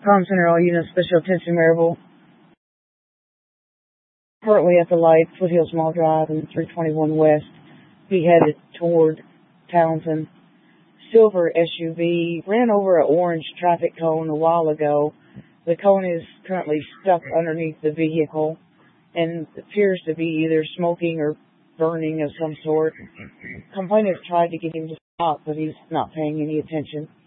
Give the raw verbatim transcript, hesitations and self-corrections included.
Com Center, all units, special attention, Maryville. Currently at the light, Foothills Mall Drive and three twenty-one West. Be headed toward Townsend. Silver S U V ran over an orange traffic cone a while ago. The cone is currently stuck underneath the vehicle and appears to be either smoking or burning of some sort. Complainant tried to get him to stop, but he's not paying any attention.